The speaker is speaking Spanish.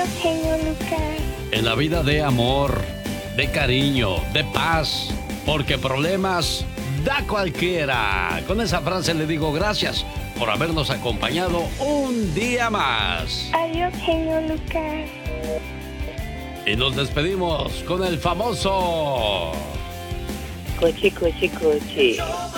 genio Lucas. En la vida de amor, de cariño, de paz, porque problemas da cualquiera. Con esa frase le digo gracias por habernos acompañado un día más. Adiós, genio Lucas. Y nos despedimos con el famoso... Coche, coche, coche.